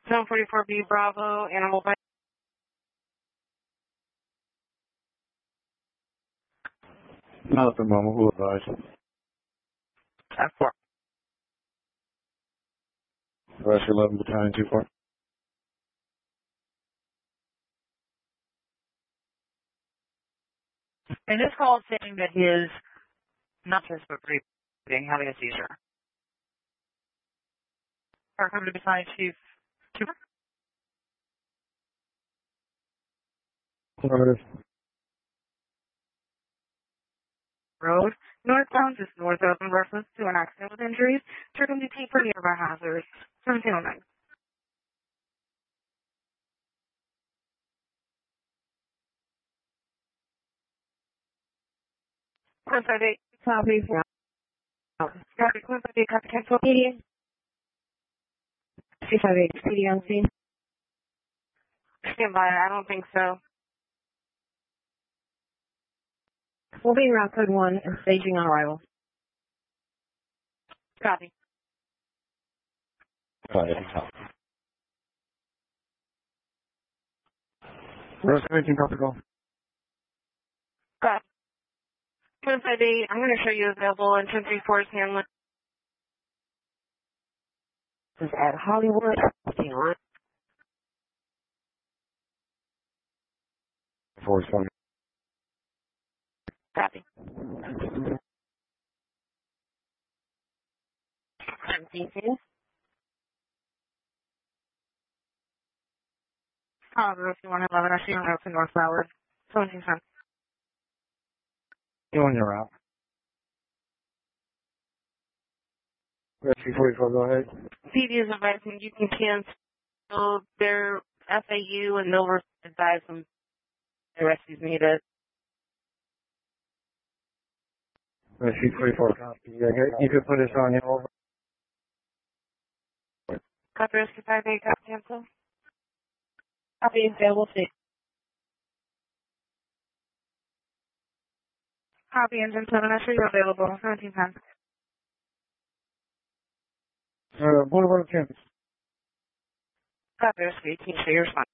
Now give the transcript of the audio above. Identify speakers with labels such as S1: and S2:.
S1: 744B Bravo, Animal Bite.
S2: Not at the moment, who advised?
S1: At 4.
S2: Rescue 11 Battalion 2-4.
S1: And this call is saying that he is not just but breathing, having a seizure. Park over to Battalion Chief 2.
S2: Affirmative.
S1: Road, northbound, just north of in reference to an accident with injuries. Circumvent for nearby hazards. 1709. Quincy,
S3: Copy.
S1: Copy, Quincy, copy, cancel.
S3: Median. 258, PD on scene.
S1: Stand by, I don't think so.
S3: We'll be route code 1 and staging on arrival.
S1: Copy.
S2: Rescue 18, copy call.
S1: Copy. Quincy, I'm going to show you available in 1034 is handling.
S3: This is at Hollywood. Stay on.
S2: 420.
S1: Copy.
S3: 17.
S1: Rescue 111, I see you on route to North Flowers. 1710.
S2: You on your route. Rescue 44, go ahead.
S1: PD is advising you can cancel their FAU and they'll advise them the rescues needed.
S2: Rescue 44, copy. You could put us on your over.
S1: Copy, Rescue 58, copy, cancel.
S3: Copy. Available to.
S1: Copy, engine 7, I see you're available. 1710.
S2: Boulevard of Champions.
S1: Copy, Rescue 18, so you're fine.